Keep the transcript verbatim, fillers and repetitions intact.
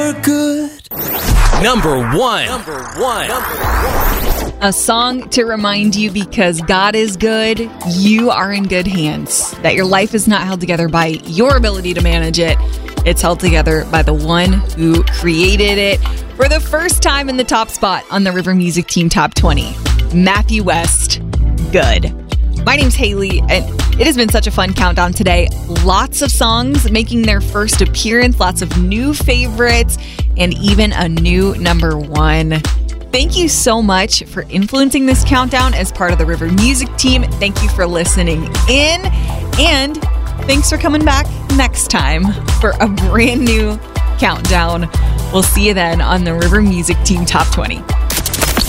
you're good. Number one. Number one. A song to remind you because God is good, you are in good hands. That your life is not held together by your ability to manage it. It's held together by the one who created it. For the first time in the top spot on the River Music Team Top twenty, Matthew West, Good. My name's Haley, and it has been such a fun countdown today. Lots of songs making their first appearance, lots of new favorites, and even a new number one. Thank you so much for influencing this countdown as part of the River Music Team. Thank you for listening in, and thanks for coming back next time for a brand new countdown. We'll see you then on the River Music Team Top twenty.